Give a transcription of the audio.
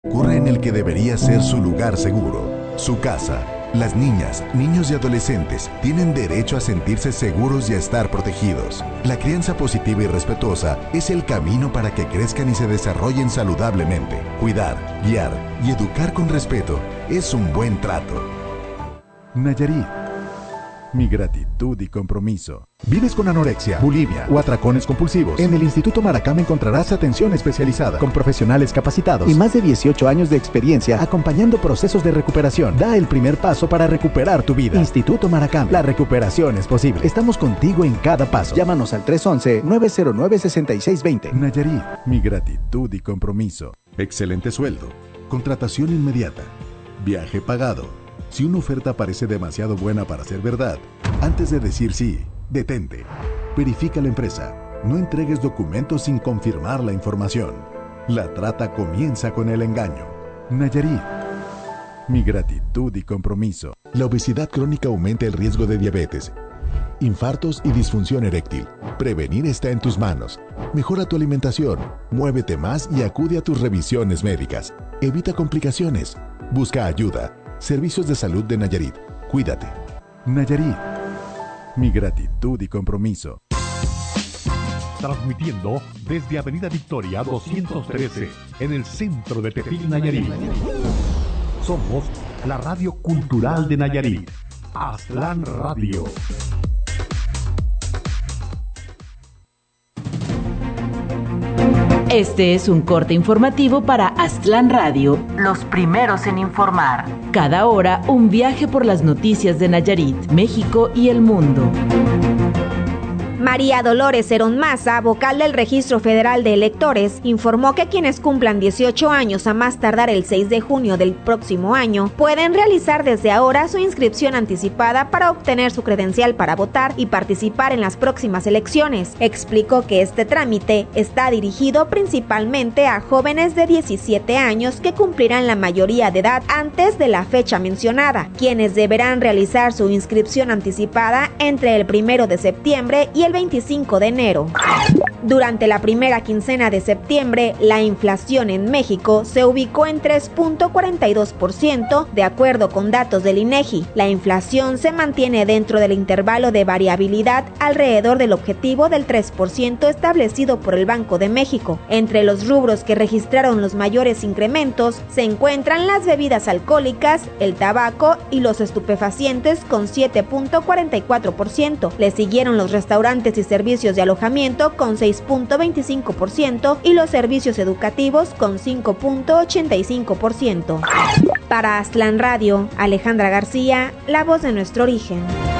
ocurre en el que debería ser su lugar seguro, su casa. Las niñas, niños y adolescentes tienen derecho a sentirse seguros y a estar protegidos. La crianza positiva y respetuosa es el camino para que crezcan y se desarrollen saludablemente. Cuidar, guiar y educar con respeto es un buen trato. Nayarit. Mi gratitud y compromiso. ¿Vives con anorexia, bulimia o atracones compulsivos? En el Instituto Maracam encontrarás atención especializada con profesionales capacitados y más de 18 años de experiencia acompañando procesos de recuperación. Da el primer paso para recuperar tu vida. Instituto Maracam, la recuperación es posible. Estamos contigo en cada paso. Llámanos al 311-909-6620. Nayarit, mi gratitud y compromiso. Excelente sueldo, contratación inmediata, viaje pagado. Si una oferta parece demasiado buena para ser verdad, antes de decir sí, detente. Verifica la empresa. No entregues documentos sin confirmar la información. La trata comienza con el engaño. Nayarit. Mi gratitud y compromiso. La obesidad crónica aumenta el riesgo de diabetes, infartos y disfunción eréctil. Prevenir está en tus manos. Mejora tu alimentación, muévete más y acude a tus revisiones médicas. Evita complicaciones. Busca ayuda. Servicios de Salud de Nayarit. Cuídate. Nayarit. Mi gratitud y compromiso. Transmitiendo desde Avenida Victoria 213, en el centro de Tepic, Nayarit. Somos la radio cultural de Nayarit. Aztlán Radio. Este es un corte informativo para Aztlán Radio, los primeros en informar. Cada hora, un viaje por las noticias de Nayarit, México y el mundo. María Dolores Herón Maza, vocal del Registro Federal de Electores, informó que quienes cumplan 18 años a más tardar el 6 de junio del próximo año pueden realizar desde ahora su inscripción anticipada para obtener su credencial para votar y participar en las próximas elecciones. Explicó que este trámite está dirigido principalmente a jóvenes de 17 años que cumplirán la mayoría de edad antes de la fecha mencionada, quienes deberán realizar su inscripción anticipada entre el 1 de septiembre y el 25 de enero. Durante la primera quincena de septiembre, la inflación en México se ubicó en 3.42%, de acuerdo con datos del INEGI. La inflación se mantiene dentro del intervalo de variabilidad alrededor del objetivo del 3% establecido por el Banco de México. Entre los rubros que registraron los mayores incrementos se encuentran las bebidas alcohólicas, el tabaco y los estupefacientes con 7.44%. Le siguieron los restaurantes y servicios de alojamiento con 6.25% y los servicios educativos con 5.85%. Para Aztlán Radio, Alejandra García, la voz de nuestro origen.